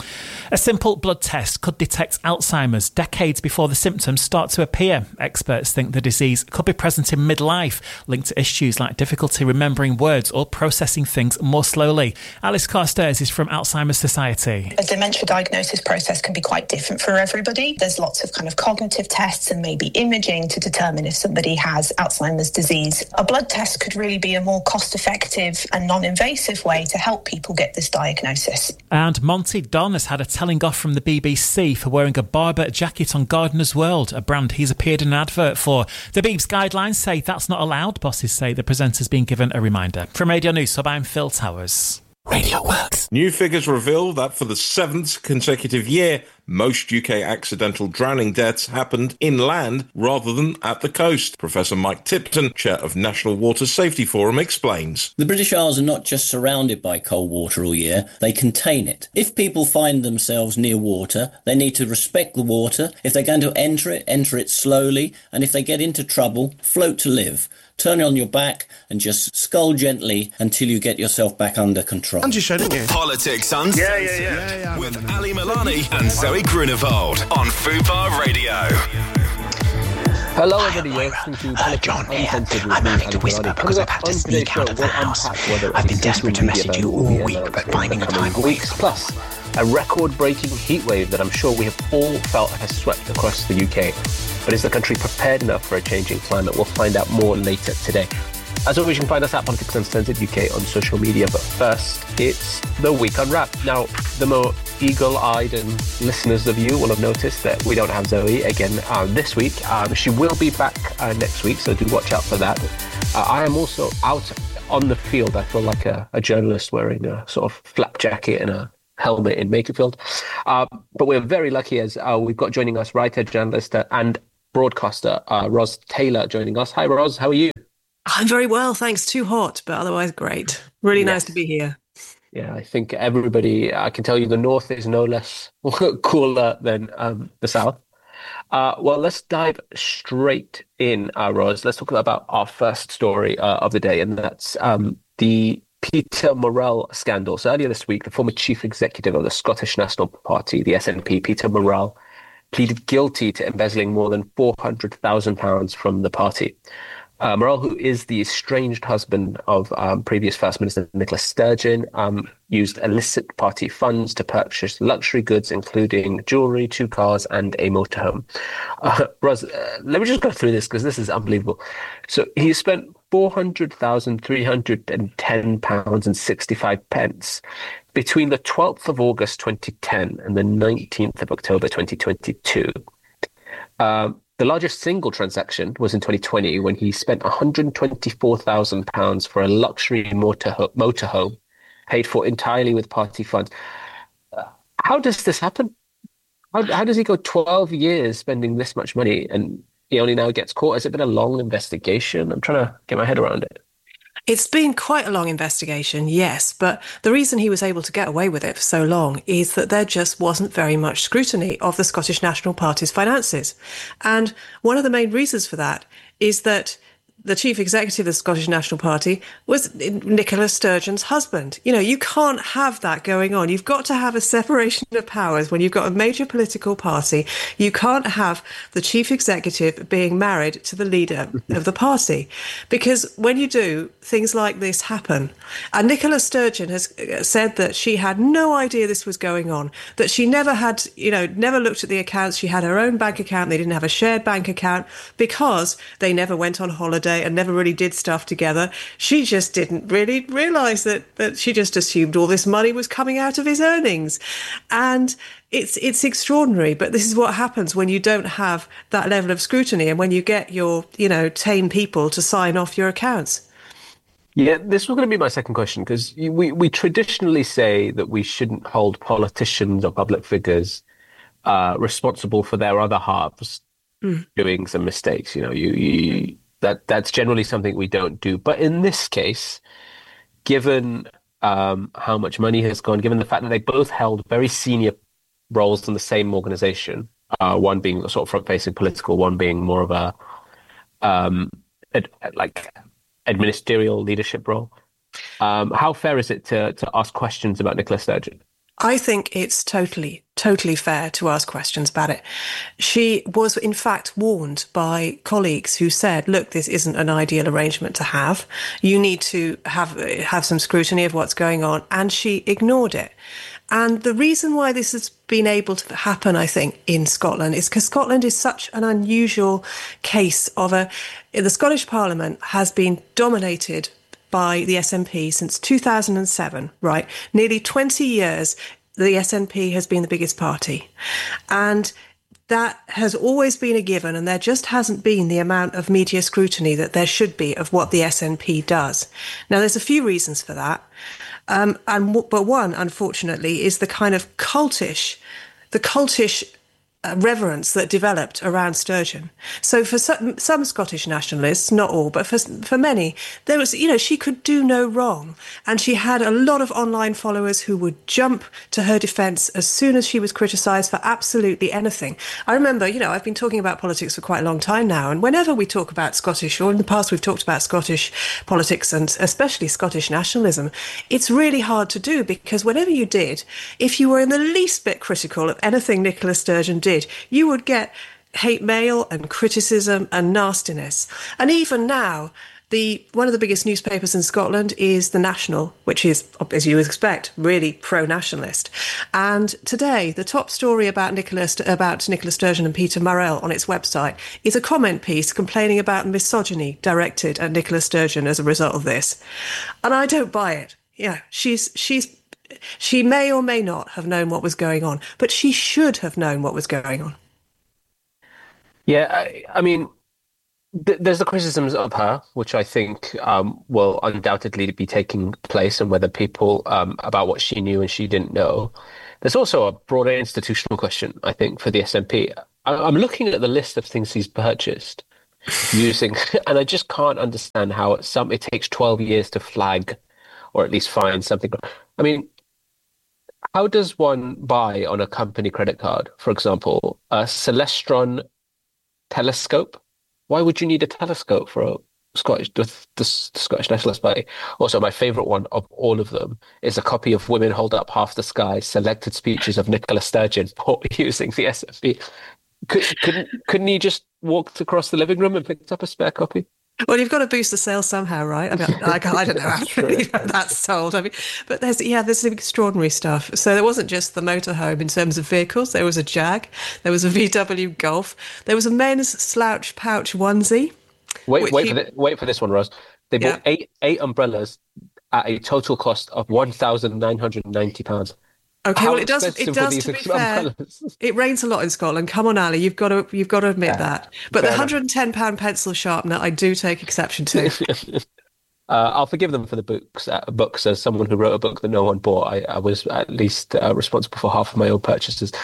A simple blood test could detect Alzheimer's decades before the symptoms start to appear. Experts think the disease could be present in midlife, linked to issues like difficulty remembering words or processing things more slowly. Alice Carstairs is from Alzheimer's Society. A dementia diagnosis process can be quite different for everybody. There's lots of kind of cognitive tests and maybe imaging to determine if somebody has Alzheimer's disease. A blood test could really be a more cost-effective and non-invasive way to help people get this diagnosis. And Monty Don has had a telling off from the BBC for wearing a Barbour jacket on Gardener's World, a brand he's appeared in an advert for. The Beebs guidelines say that's not allowed. Bosses say the presenter's been given a reminder. From Radio News, I'm Phil Towers. Radio Works. New figures reveal that for the 7th consecutive year, most UK accidental drowning deaths happened inland rather than at the coast. Professor Mike Tipton, chair of National Water Safety Forum, explains. The British Isles are not just surrounded by cold water all year, they contain it. If people find themselves near water, they need to respect the water. If they're going to enter it slowly, and if they get into trouble, float to live. Turn on your back and just scull gently until you get yourself back under control. And you showed it. Politics Uncensored. Yeah. With Ali Milani and Zoe Grunewald on Fubar Radio. Hello everybody, you're listening to John here. I'm having to whisper because I've had to sneak out of the house. I've been desperate to message you all week, but finding the time weeks plus a record-breaking heatwave that I'm sure we have all felt has swept across the UK. But is the country prepared enough for a changing climate? We'll find out more later today. As always, you can find us at Politics Uncensored UK on social media. But first, it's the Week Unwrapped. Now, the more eagle-eyed and listeners of you will have noticed that we don't have Zoe again this week. She will be back next week, so do watch out for that. I am also out on the field. I feel like a journalist wearing a sort of flap jacket and a helmet in Makerfield. But we're very lucky as we've got joining us writer, journalist and broadcaster Ros Taylor joining us. Hi, Ros. How are you? I'm very well, thanks. Too hot, but otherwise great. Really nice to be here. Yeah, I think everybody, I can tell you the north is no less cooler than the south. Well, let's dive straight in, Ros. Let's talk about our first story of the day, and that's the Peter Murrell scandal. So earlier this week, the former chief executive of the Scottish National Party, the SNP, Peter Murrell, pleaded guilty to embezzling more than £400,000 from the party. Murrell, who is the estranged husband of previous First Minister Nicola Sturgeon, used illicit party funds to purchase luxury goods, including jewellery, 2 cars and a motorhome. Ros, let me just go through this because this is unbelievable. So he spent £400,310.65 between the 12th of August 2010 and the 19th of October 2022. The largest single transaction was in 2020 when he spent £124,000 for a luxury motorhome paid for entirely with party funds. How does this happen? How does he go 12 years spending this much money and he only now gets caught? Has it been a long investigation? I'm trying to get my head around it. It's been quite a long investigation, yes, but the reason he was able to get away with it for so long is that there just wasn't very much scrutiny of the Scottish National Party's finances. And one of the main reasons for that is that the chief executive of the Scottish National Party was Nicola Sturgeon's husband. You know, you can't have that going on. You've got to have a separation of powers when you've got a major political party. You can't have the chief executive being married to the leader of the party. Because when you do, things like this happen. And Nicola Sturgeon has said that she had no idea this was going on, that she never had, never looked at the accounts. She had her own bank account. They didn't have a shared bank account because they never went on holiday and never really did stuff together. She just didn't really realise that she just assumed all this money was coming out of his earnings. And it's extraordinary, but this is what happens when you don't have that level of scrutiny and when you get your, tame people to sign off your accounts. Yeah, this was going to be my second question, because we traditionally say that we shouldn't hold politicians or public figures responsible for their other halves doing some mistakes. That's generally something we don't do. But in this case, given how much money has gone, given the fact that they both held very senior roles in the same organization, one being a sort of front-facing political, one being more of a administerial leadership role, how fair is it to ask questions about Nicola Sturgeon? I think it's totally fair to ask questions about it. She was, in fact, warned by colleagues who said, look, this isn't an ideal arrangement to have. You need to have some scrutiny of what's going on. And she ignored it. And the reason why this has been able to happen, I think, in Scotland is because Scotland is such an unusual case of the Scottish Parliament has been dominated by the SNP since 2007, right? Nearly 20 years, the SNP has been the biggest party. And that has always been a given, and there just hasn't been the amount of media scrutiny that there should be of what the SNP does. Now, there's a few reasons for that. But one, unfortunately, is the kind of cultish reverence that developed around Sturgeon. So for some Scottish nationalists, not all, but for many, there was, she could do no wrong. And she had a lot of online followers who would jump to her defence as soon as she was criticised for absolutely anything. I remember, I've been talking about politics for quite a long time now, and whenever we talk about Scottish, or in the past we've talked about Scottish politics and especially Scottish nationalism, it's really hard to do because whenever you did, if you were in the least bit critical of anything Nicola Sturgeon did, you would get hate mail and criticism and nastiness. And even now, one of the biggest newspapers in Scotland is The National, which is, as you would expect, really pro-nationalist. And today, the top story about Nicola Sturgeon and Peter Murrell on its website is a comment piece complaining about misogyny directed at Nicola Sturgeon as a result of this. And I don't buy it. Yeah, she may or may not have known what was going on, but she should have known what was going on. Yeah, I mean, there's the criticisms of her, which I think will undoubtedly be taking place, and whether people about what she knew and she didn't know. There's also a broader institutional question, I think, for the SNP. I'm looking at the list of things he's purchased using, and I just can't understand how it takes 12 years to flag or at least find something. I mean, how does one buy on a company credit card, for example, a Celestron telescope? Why would you need a telescope for the Scottish Nationalist Party? Also, my favourite one of all of them is a copy of Women Hold Up Half the Sky, selected speeches of Nicola Sturgeon using the SNP. Couldn't he just walked across the living room and picked up a spare copy? Well, you've got to boost the sales somehow, right? I mean, I don't know how that's sold. I mean, but there's extraordinary stuff. So there wasn't just the motorhome in terms of vehicles. There was a Jag, there was a VW Golf, there was a men's slouch pouch onesie. Wait for this one, Roz. They bought eight umbrellas at a total cost of £1,990. Okay, well, it does. To be fair, it rains a lot in Scotland. Come on, Ali, you've got to admit that. But the £110 pencil sharpener, I do take exception to. I'll forgive them for the books. As someone who wrote a book that no one bought, I was at least responsible for half of my own purchases.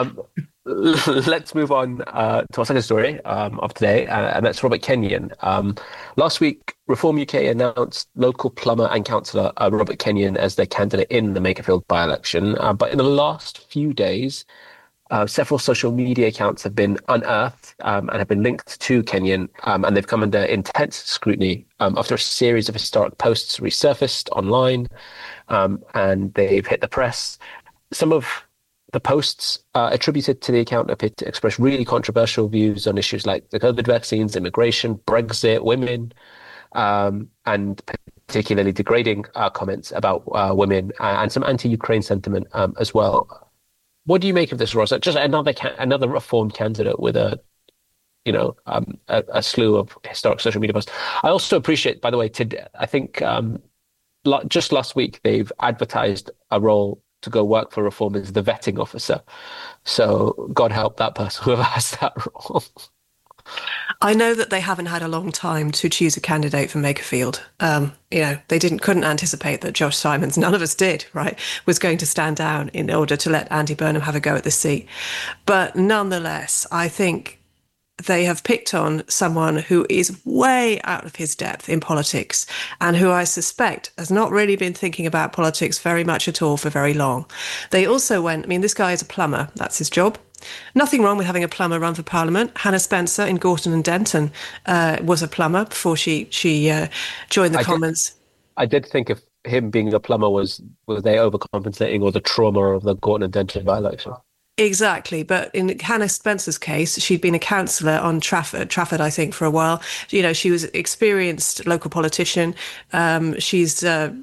Let's move on to our second story of today, and that's Robert Kenyon. Last week, Reform UK announced local plumber and councillor Robert Kenyon as their candidate in the Makerfield by-election. But in the last few days, several social media accounts have been unearthed and have been linked to Kenyon, and they've come under intense scrutiny after a series of historic posts resurfaced online, and they've hit the press. Some of the posts attributed to the account appear to express really controversial views on issues like the COVID vaccines, immigration, Brexit, women, and particularly degrading comments about women and some anti-Ukraine sentiment as well. What do you make of this, Rosa? Just another reformed candidate with a slew of historic social media posts. I also appreciate, by the way, I think just last week they've advertised a role to go work for Reform as the vetting officer. So God help that person whoever has that role. I know that they haven't had a long time to choose a candidate for Makerfield. They couldn't anticipate that Josh Simons, none of us did, right, was going to stand down in order to let Andy Burnham have a go at the seat. But nonetheless, I think they have picked on someone who is way out of his depth in politics and who I suspect has not really been thinking about politics very much at all for very long. They also this guy is a plumber, that's his job. Nothing wrong with having a plumber run for Parliament. Hannah Spencer in Gorton and Denton was a plumber before she joined the Commons. I did think of him being a plumber was they overcompensating, or the trauma of the Gorton and Denton by-election? Exactly, but in Hannah Spencer's case, she'd been a councillor on Trafford, I think, for a while. She was an experienced local politician. She's been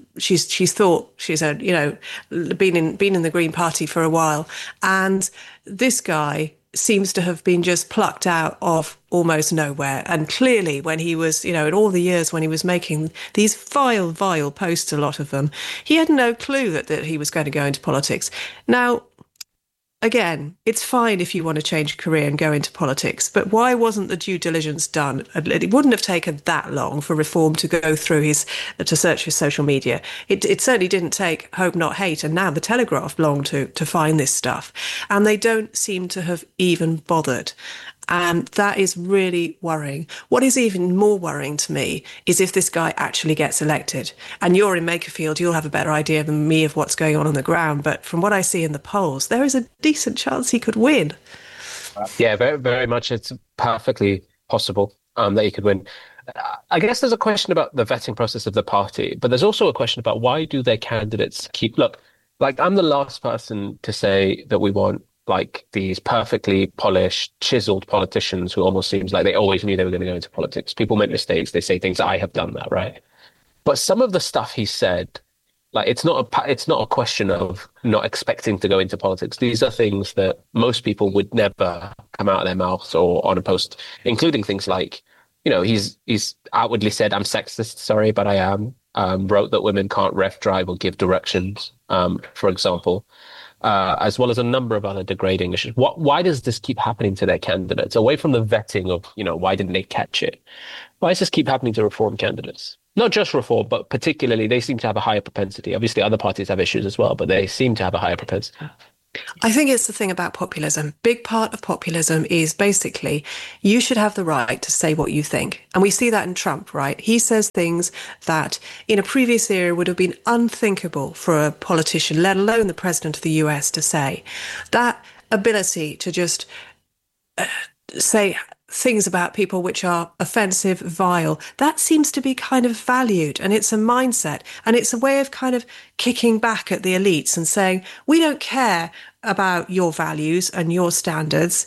in the Green Party for a while, and this guy seems to have been just plucked out of almost nowhere. And clearly, when he was, in all the years when he was making these vile posts, a lot of them, he had no clue that he was going to go into politics. Now, again, it's fine if you want to change your career and go into politics, but why wasn't the due diligence done? It wouldn't have taken that long for Reform to go through to search his social media. It certainly didn't take Hope Not Hate and now the Telegraph long to find this stuff. And they don't seem to have even bothered. And that is really worrying. What is even more worrying to me is if this guy actually gets elected. And you're in Makerfield, you'll have a better idea than me of what's going on the ground. But from what I see in the polls, there is a decent chance he could win. Yeah, very, very much. It's perfectly possible that he could win. I guess there's a question about the vetting process of the party, but there's also a question about why do their candidates keep... Look, I'm the last person to say that we want like these perfectly polished, chiseled politicians who almost seems like they always knew they were going to go into politics. People make mistakes. They say things, I have done that, right? But some of the stuff he said, like it's not a question of not expecting to go into politics. These are things that most people would never come out of their mouths or on a post, including things like, he's outwardly said, I'm sexist, sorry, but I am. Wrote that women can't ref, drive, or give directions, for example, as well as a number of other degrading issues. Why does this keep happening to their candidates? Away from the vetting of, why didn't they catch it? Why does this keep happening to Reform candidates? Not just Reform, but particularly they seem to have a higher propensity. Obviously, other parties have issues as well, but they seem to have a higher propensity. I think it's the thing about populism. Big part of populism is basically you should have the right to say what you think. And we see that in Trump, right? He says things that in a previous era would have been unthinkable for a politician, let alone the president of the US, to say. That ability to just say things about people which are offensive, vile, that seems to be kind of valued, and it's a mindset, and it's a way of kind of kicking back at the elites and saying, we don't care about your values and your standards.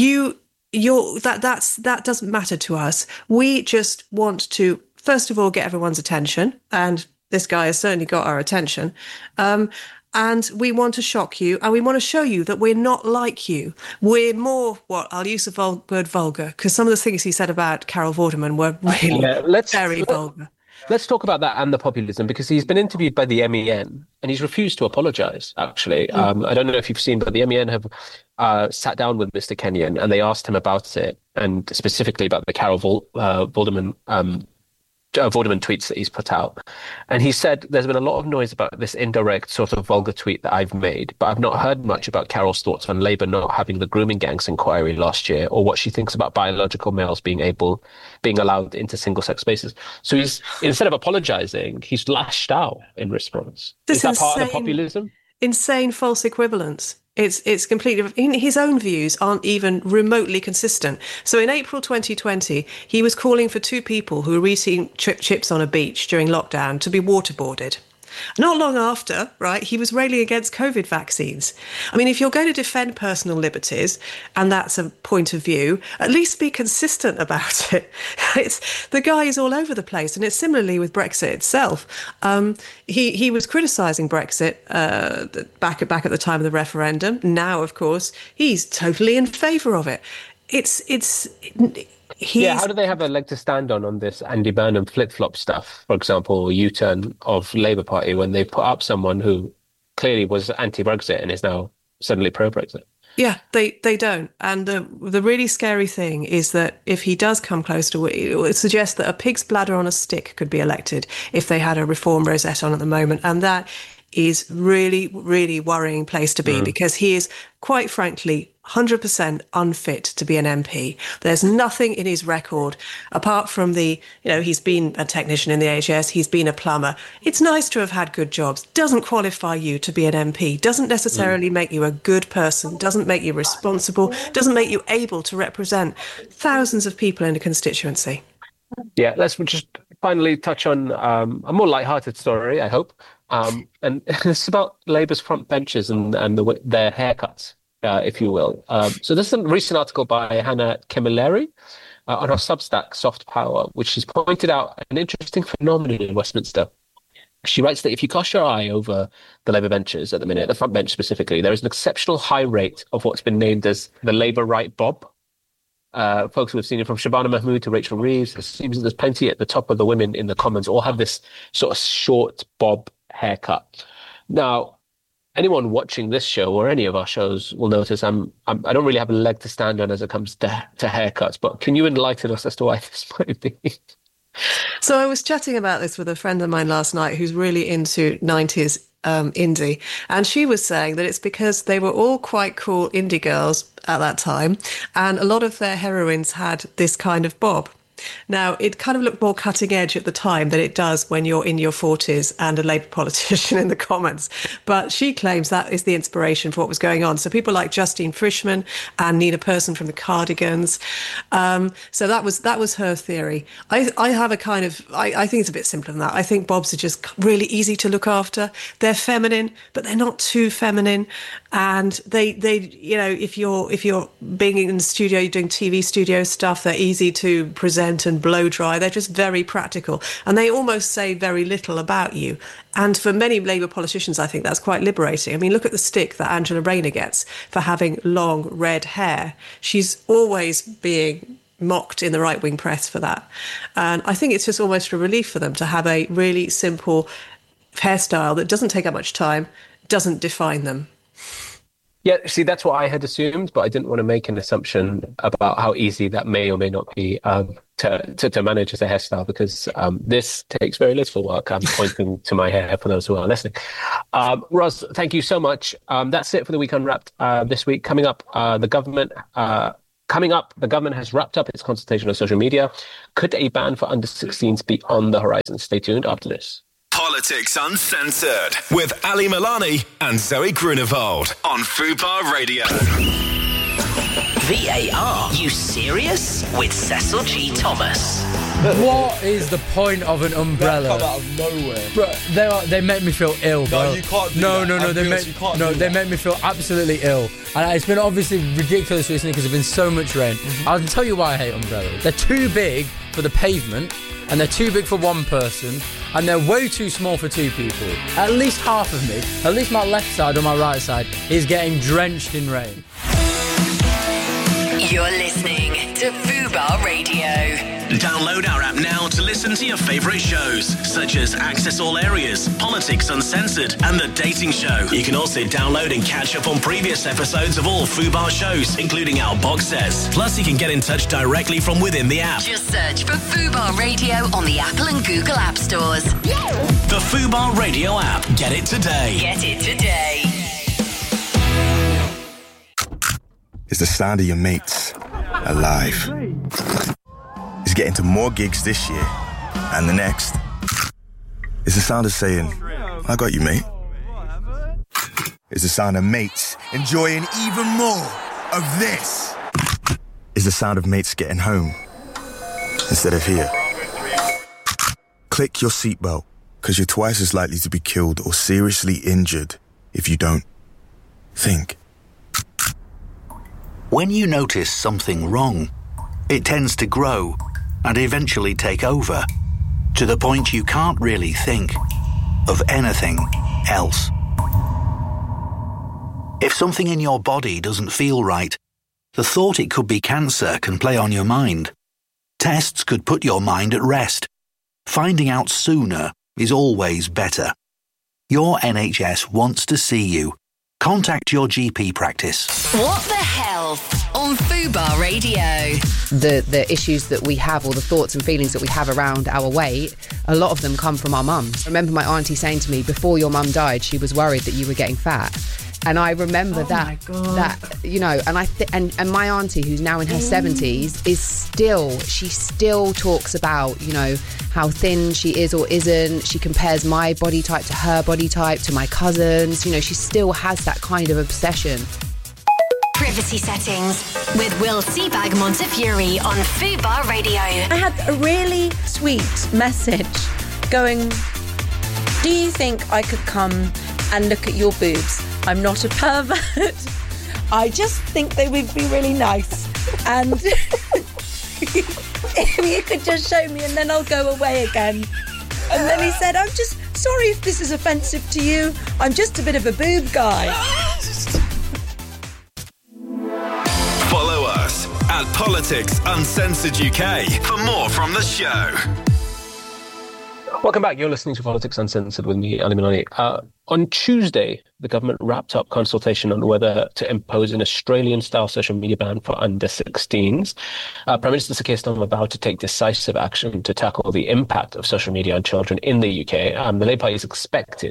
That doesn't matter to us. We just want to, first of all, get everyone's attention, and this guy has certainly got our attention. And we want to shock you, and we want to show you that we're not like you. We're more, I'll use the word vulgar, because some of the things he said about Carol Vorderman were really very vulgar. Let's talk about that and the populism, because he's been interviewed by the MEN, and he's refused to apologise, actually. I don't know if you've seen, but the MEN have sat down with Mr. Kenyon, and they asked him about it, and specifically about the Carol Vorderman tweets that he's put out. And he said, there's been a lot of noise about this indirect sort of vulgar tweet that I've made, but I've not heard much about Carol's thoughts on Labour not having the grooming gangs inquiry last year, or what she thinks about biological males being allowed into single-sex spaces. So he's, instead of apologising, he's lashed out in response. Is that part of the populism? Insane false equivalence. It's completely, his own views aren't even remotely consistent. So in April 2020, he was calling for two people who were eating chips on a beach during lockdown to be waterboarded. Not long after, right, he was railing against COVID vaccines. I mean, if you're going to defend personal liberties, and that's a point of view, at least be consistent about it. The guy is all over the place, and it's similarly with Brexit itself. He was criticising Brexit back at the time of the referendum. Now, of course, he's totally in favour of it. How do they have a leg to stand on this Andy Burnham flip-flop stuff, for example, or U-turn of Labour Party, when they put up someone who clearly was anti-Brexit and is now suddenly pro-Brexit? Yeah, they don't. And the really scary thing is that if he does come close to it, would suggest that a pig's bladder on a stick could be elected if they had a Reform rosette on at the moment. And that is really, really worrying place to be, because he is, quite frankly, 100% unfit to be an MP. There's nothing in his record apart from he's been a technician in the NHS, he's been a plumber. It's nice to have had good jobs. Doesn't qualify you to be an MP. Doesn't necessarily make you a good person. Doesn't make you responsible. Doesn't make you able to represent thousands of people in a constituency. Yeah, let's just finally touch on a more lighthearted story, I hope. And it's about Labour's front benches and their haircuts, if you will. So this is a recent article by Hannah Camilleri on her Substack, Soft Power, which has pointed out an interesting phenomenon in Westminster. She writes that if you cast your eye over the Labour benches at the minute, the front bench specifically, there is an exceptional high rate of what's been named as the Labour right bob. Folks who have seen it from Shabana Mahmood to Rachel Reeves, it seems that there's plenty at the top of the women in the Commons all have this sort of short bob haircut. Now, anyone watching this show or any of our shows will notice I don't really have a leg to stand on as it comes to haircuts, but can you enlighten us as to why this might be? So I was chatting about this with a friend of mine last night who's really into 90s indie, and she was saying that it's because they were all quite cool indie girls at that time, and a lot of their heroines had this kind of bob. Now, it kind of looked more cutting edge at the time than it does when you're in your 40s and a Labour politician in the Commons. But she claims that is the inspiration for what was going on. So people like Justine Frischmann and Nina Persson from the Cardigans. So that was her theory. I have a kind of, I think it's a bit simpler than that. I think bobs are just really easy to look after. They're feminine, but they're not too feminine. And they if you're being in the studio, you're doing TV studio stuff, they're easy to present and blow dry. They're just very practical. And they almost say very little about you. And for many Labour politicians, I think that's quite liberating. I mean, look at the stick that Angela Rayner gets for having long red hair. She's always being mocked in the right-wing press for that. And I think it's just almost a relief for them to have a really simple hairstyle that doesn't take up much time, doesn't define them. Yeah, see, that's what I had assumed, but I didn't want to make an assumption about how easy that may or may not be to manage as a hairstyle, because this takes very little work. I'm pointing to my hair for those who are listening. Ros, thank you so much. That's it for the Week Unwrapped this week. Coming up, the government has wrapped up its consultation on social media. Could a ban for under-16s be on the horizon? Stay tuned after this. Politics Uncensored with Ali Milani and Zoe Grunewald on Fubar Radio. VAR, you serious? With Cecil G. Thomas. What is the point of an umbrella? They come out of nowhere. Bro, they make me feel ill, bro. No, you can't do no, that. No, no, they make me feel absolutely ill. And it's been obviously ridiculous recently because there's been so much rain. I'll tell you why I hate umbrellas. They're too big for the pavement, and they're too big for one person, and they're way too small for two people. At least half of me, at least my left side or my right side, is getting drenched in rain. You're listening to Fubar Radio. Download our app now to listen to your favourite shows, such as Access All Areas, Politics Uncensored, and The Dating Show. You can also download and catch up on previous episodes of all Fubar shows, including our box sets. Plus, you can get in touch directly from within the app. Just search for Fubar Radio on the Apple and Google App Stores. The Fubar Radio app. Get it today. Get it today. It's the sound of your mates alive. It's getting to more gigs this year and the next. It's the sound of saying, I got you, mate. It's the sound of mates enjoying even more of this. It's the sound of mates getting home instead of here. Click your seatbelt, because you're twice as likely to be killed or seriously injured if you don't. Think. When you notice something wrong, it tends to grow and eventually take over, to the point you can't really think of anything else. If something in your body doesn't feel right, the thought it could be cancer can play on your mind. Tests could put your mind at rest. Finding out sooner is always better. Your NHS wants to see you. Contact your GP practice. What the Health on Fubar Radio. The issues that we have, or the thoughts and feelings that we have around our weight, a lot of them come from our mums. I remember my auntie saying to me, before your mum died, she was worried that you were getting fat. And I remember that, you know, and and my auntie, who's now in her 70s, she still talks about, you know, how thin she is or isn't. She compares my body type to her body type, to my cousins. You know, she still has that kind of obsession. Privacy settings with Will Seabag Montefiore on Fubar Radio. I had a really sweet message going, do you think I could come and look at your boobs? I'm not a pervert. I just think they would be really nice. And if you could just show me, and then I'll go away again. And then he said, I'm just sorry if this is offensive to you. I'm just a bit of a boob guy. Follow us at Politics Uncensored UK for more from the show. Welcome back. You're listening to Politics Uncensored with me, Ali Milani. On Tuesday, the government wrapped up consultation on whether to impose an Australian-style social media ban for under-16s. Prime Minister Sir Keir Starmer vowed to take decisive action to tackle the impact of social media on children in the UK. The Labour Party is expected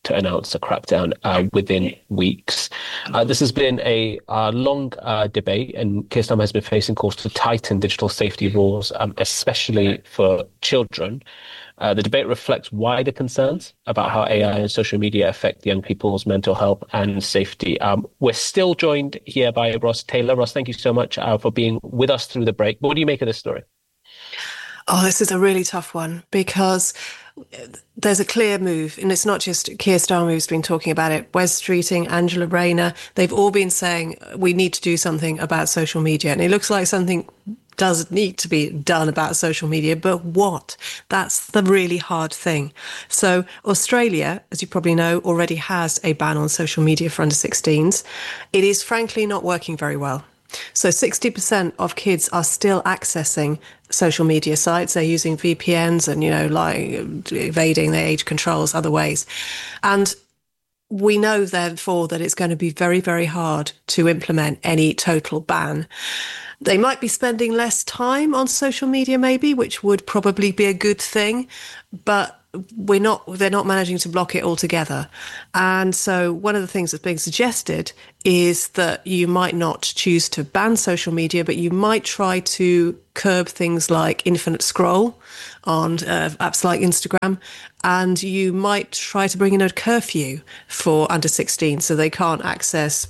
to announce a crackdown within weeks. This has been a long debate, and Keir Starmer has been facing calls to tighten digital safety rules, especially for children. The debate reflects wider concerns about how AI and social media affect young people's mental health and safety. We're still joined here by Ross Taylor. Ross, thank you so much for being with us through the break. What do you make of this story? Oh, this is a really tough one because there's a clear move, and it's not just Keir Starmer who's been talking about it. Wes Streeting, Angela Rayner, they've all been saying we need to do something about social media, and it looks like something does need to be done about social media, but what? That's the really hard thing. So Australia, as you probably know, already has a ban on social media for under 16s. It is frankly not working very well. So 60% of kids are still accessing social media sites. They're using VPNs and, like evading their age controls, other ways. And we know, therefore, that it's going to be very, very hard to implement any total ban. They might be spending less time on social media, maybe, which would probably be a good thing, but they're not managing to block it altogether. And so one of the things that's being suggested is that you might not choose to ban social media, but you might try to curb things like infinite scroll on apps like Instagram, and you might try to bring in a curfew for under 16 so they can't access,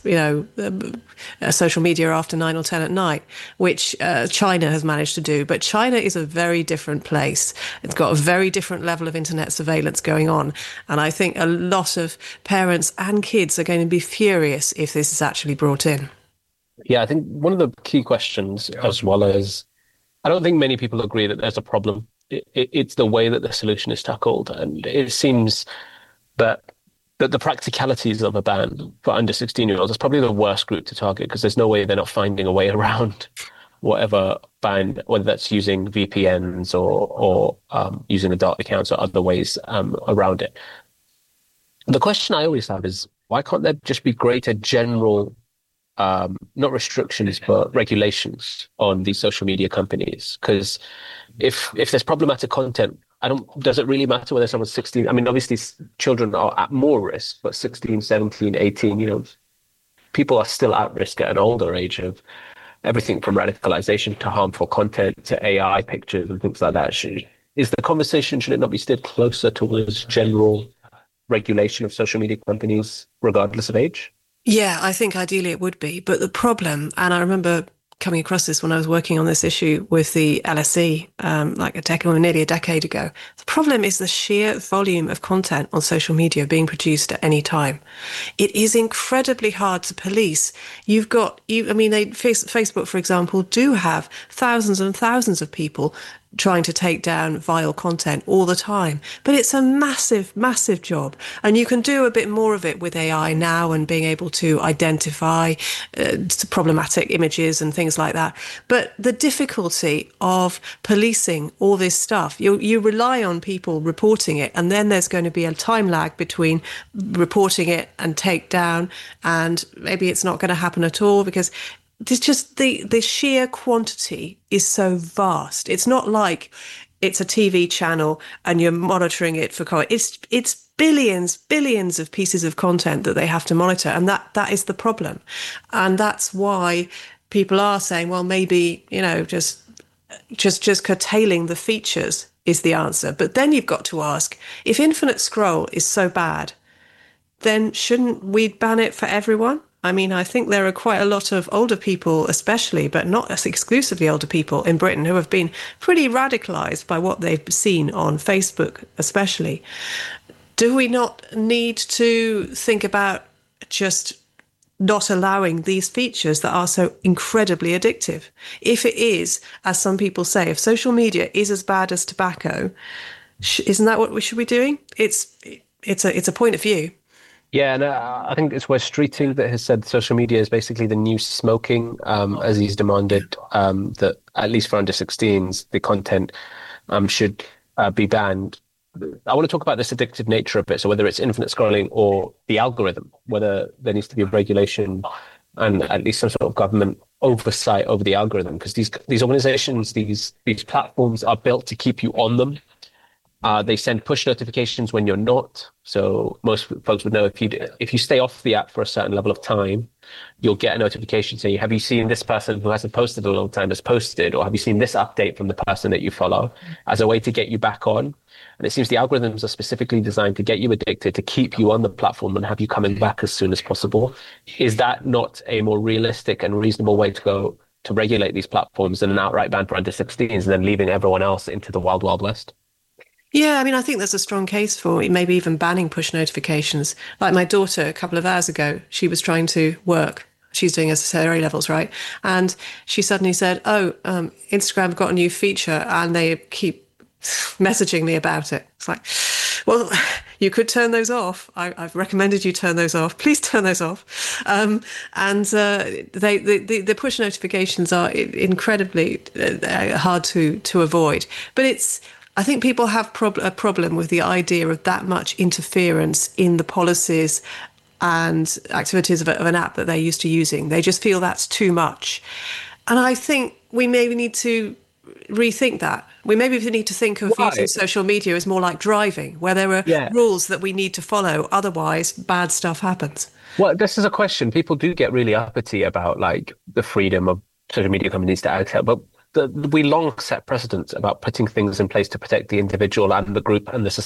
social media after 9 or 10 at night, which China has managed to do. But China is a very different place. It's got a very different level of internet surveillance going on. And I think a lot of parents and kids are going to be furious if this is actually brought in. Yeah, I think one of the key questions, as well as, I don't think many people agree that there's a problem. It's the way that the solution is tackled. And it seems that the practicalities of a ban for under 16-year-olds is probably the worst group to target, because there's no way they're not finding a way around whatever ban, whether that's using VPNs or using adult accounts or other ways around it. The question I always have is, why can't there just be greater general, not restrictions, but regulations on these social media companies? Because if there's problematic content, does it really matter whether someone's 16? I mean, obviously children are at more risk, but 16, 17, 18, people are still at risk at an older age of everything from radicalization to harmful content to AI pictures and things like that. Should it not be steered closer towards general regulation of social media companies, regardless of age? Yeah, I think ideally it would be. But the problem, and I remember coming across this when I was working on this issue with the LSE, nearly a decade ago. The problem is the sheer volume of content on social media being produced at any time. It is incredibly hard to police. Facebook, for example, do have thousands and thousands of people trying to take down vile content all the time. But it's a massive, massive job. And you can do a bit more of it with AI now and being able to identify problematic images and things like that. But the difficulty of policing all this stuff, you rely on people reporting it, and then there's going to be a time lag between reporting it and take down, and maybe it's not going to happen at all because there's just the sheer quantity is so vast. It's not like it's a TV channel and you're monitoring it for content. It's billions of pieces of content that they have to monitor, and that is the problem. And that's why people are saying, well, maybe just curtailing the features is the answer. But then you've got to ask, if infinite scroll is so bad, then shouldn't we ban it for everyone? I mean, I think there are quite a lot of older people, especially, but not exclusively older people in Britain, who have been pretty radicalised by what they've seen on Facebook, especially. Do we not need to think about just not allowing these features that are so incredibly addictive? If it is, as some people say, if social media is as bad as tobacco, isn't that what we should be doing? It's a point of view. Yeah, and I think it's Wes Streeting that has said social media is basically the new smoking, as he's demanded that, at least for under 16s, the content should be banned. I want to talk about this addictive nature of it, so whether it's infinite scrolling or the algorithm, whether there needs to be a regulation and at least some sort of government oversight over the algorithm, because these organizations, these platforms are built to keep you on them. They send push notifications when you're not. So most folks would know if you stay off the app for a certain level of time, you'll get a notification saying, have you seen this person who hasn't posted in a long time has posted, or have you seen this update from the person that you follow, as a way to get you back on. And it seems the algorithms are specifically designed to get you addicted, to keep you on the platform and have you coming back as soon as possible. Is that not a more realistic and reasonable way to go to regulate these platforms than an outright ban for under 16s and then leaving everyone else into the wild, wild west? Yeah, I mean, I think there's a strong case for maybe even banning push notifications. Like my daughter, a couple of hours ago, she was trying to work. She's doing her A-levels, right? And she suddenly said, Instagram got a new feature and they keep messaging me about it. It's like, well, you could turn those off. I've recommended you turn those off. Please turn those off. The push notifications are incredibly hard to avoid. But I think people have a problem with the idea of that much interference in the policies and activities of an app that they're used to using. They just feel that's too much. And I think we maybe need to rethink that. We maybe need to think of using social media as more like driving, where there are rules that we need to follow. Otherwise, bad stuff happens. Well, this is a question. People do get really uppity about like the freedom of social media companies to accept, but we long set precedents about putting things in place to protect the individual and the group and the society.